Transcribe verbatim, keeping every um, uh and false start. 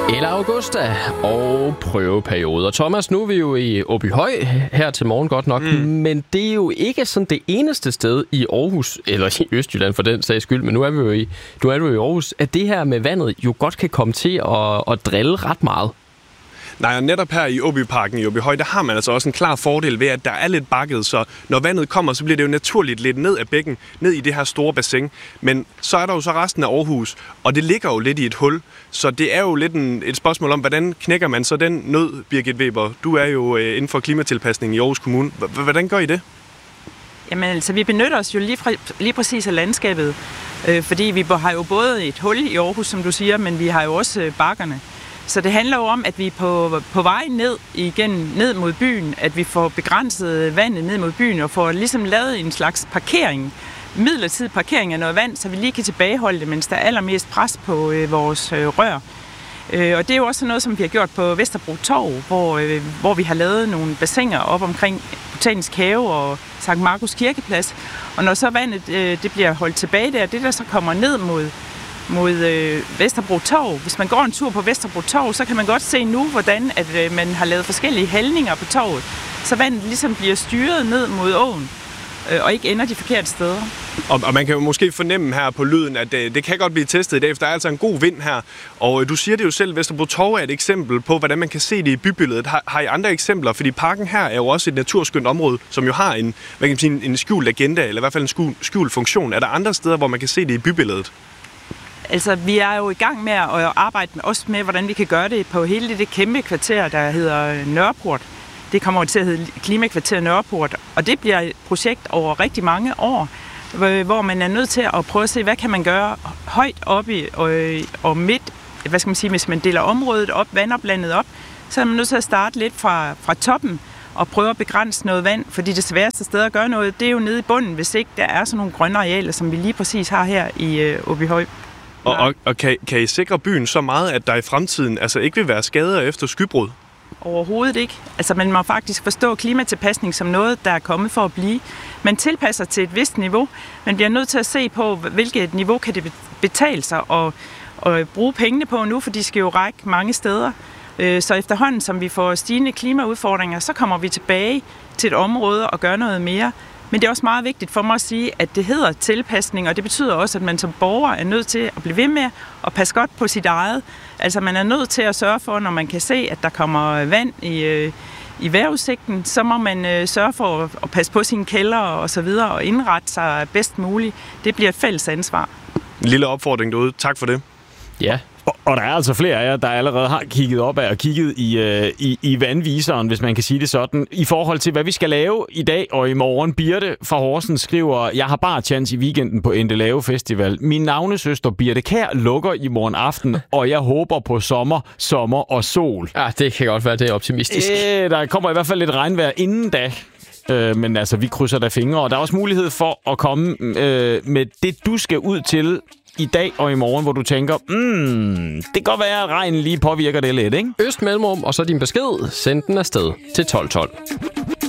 Eller Augusta og prøveperioder. Thomas, nu er vi jo i Åbyhøj her til morgen godt nok, mm. men det er jo ikke sådan det eneste sted i Aarhus, eller i Østjylland for den sags skyld, men nu er vi jo i, nu er vi jo i Aarhus, at det her med vandet jo godt kan komme til at, at drille ret meget. Nej, og netop her i Åbyparken i Åbyhøj, der har man altså også en klar fordel ved, at der er lidt bakket, så når vandet kommer, så bliver det jo naturligt lidt ned af bækken, ned i det her store bassin. Men så er der jo så resten af Aarhus, og det ligger jo lidt i et hul, så det er jo lidt en, et spørgsmål om, hvordan knækker man så den nød, Birgit Weber? Du er jo øh, inden for klimatilpasning i Aarhus Kommune. H- hvordan gør I det? Jamen altså, vi benytter os jo lige, fra, lige præcis af landskabet, øh, fordi vi har jo både et hul i Aarhus, som du siger, men vi har jo også øh, bakkerne. Så det handler jo om, at vi på, på vej ned igen, ned mod byen, at vi får begrænset vandet ned mod byen og får ligesom lavet en slags parkering, midlertidig parkering af noget vand, så vi lige kan tilbageholde det, mens der er allermest pres på øh, vores øh, rør. Øh, og det er jo også noget, som vi har gjort på Vesterbro Torv, hvor, øh, hvor vi har lavet nogle bassiner op omkring Botanisk Have og Sankt Markus Kirkeplads. Og når så vandet øh, det bliver holdt tilbage der, det der så kommer ned mod mod øh, Vesterbro Torv. Hvis man går en tur på Vesterbro Torv, så kan man godt se nu, hvordan at, øh, man har lavet forskellige hældninger på torvet, så vandet ligesom bliver styret ned mod åen, øh, og ikke ender de forkerte steder. Og, og man kan jo måske fornemme her på lyden, at det, det kan godt blive testet i dag, for der er altså en god vind her. Og øh, du siger det jo selv, Vesterbro Torv er et eksempel på, hvordan man kan se det i bybilledet. Har, har I andre eksempler? Fordi parken her er jo også et naturskønt område, som jo har en, hvad kan man sige, en, en skjult agenda, eller i hvert fald en skjult, skjult funktion. Er der andre steder, hvor man kan se det i bybilledet? Altså, vi er jo i gang med at arbejde også med, hvordan vi kan gøre det på hele det kæmpe kvarter, der hedder Nørreport. Det kommer til at hedde Klimakvarter Nørreport, og det bliver et projekt over rigtig mange år, hvor man er nødt til at prøve at se, hvad kan man gøre højt oppe og, og midt, hvad skal man sige, hvis man deler området op, vandoplandet op, så er man nødt til at starte lidt fra, fra toppen og prøve at begrænse noget vand, fordi det sværeste sted at gøre noget, det er jo nede i bunden, hvis ikke der er sådan nogle grønne arealer, som vi lige præcis har her i Åbyhøj. Og, og, og kan, kan I sikre byen så meget, at der i fremtiden altså ikke vil være skader efter skybrud? Overhovedet ikke. Altså man må faktisk forstå klimatilpasning som noget, der er kommet for at blive. Man tilpasser til et vist niveau. Man bliver nødt til at se på, hvilket niveau kan det betale sig at, at bruge pengene på nu, for de skal jo række mange steder. Så efterhånden, som vi får stigende klimaudfordringer, så kommer vi tilbage til et område og gør noget mere. Men det er også meget vigtigt for mig at sige, at det hedder tilpasning, og det betyder også, at man som borger er nødt til at blive ved med at passe godt på sit eget. Altså man er nødt til at sørge for, når man kan se, at der kommer vand i, øh, i vejrudsigten, så må man øh, sørge for at, at passe på sine kælder og så videre og indrette sig bedst muligt. Det bliver et fælles ansvar. En lille opfordring derude. Tak for det. Ja. Og, og der er altså flere af jer, der allerede har kigget op af og kigget i, øh, i, i vandviseren, hvis man kan sige det sådan. I forhold til, hvad vi skal lave i dag og i morgen. Birte fra Horsens skriver, jeg har bare chance i weekenden på Endelave Festival. Min navnesøster Birte Kjær lukker i morgen aften, og jeg håber på sommer, sommer og sol. Ja, det kan godt være, det er optimistisk. Æh, der kommer i hvert fald lidt regnvejr inden da. Øh, men altså, vi krydser da fingre, og der er også mulighed for at komme øh, med det, du skal ud til i dag og i morgen, hvor du tænker, mm, det kan godt være, at regnen lige påvirker det lidt, ikke? Øst mellemrum, og så din besked. Send den afsted til tolv tolv.